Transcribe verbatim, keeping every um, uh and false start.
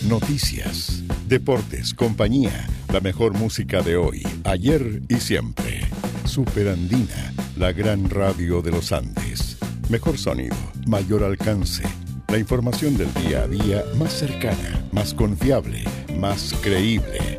noticias, deportes, compañía, la mejor música de hoy, ayer y siempre. Superandina, la gran radio de los Andes. Mejor sonido, mayor alcance. La información del día a día más cercana, más confiable, más creíble.